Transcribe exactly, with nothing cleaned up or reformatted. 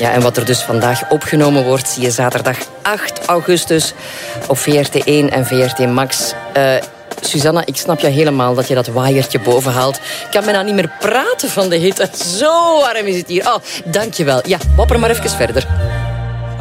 Ja, en wat er dus vandaag opgenomen wordt, zie je zaterdag acht augustus op V R T één en V R T Max. Uh, Susanna, ik snap je helemaal dat je dat waaiertje boven haalt. Ik kan bijna niet meer praten van de hitte. Zo warm is het hier. Oh, dankjewel. Ja, wapper maar even verder.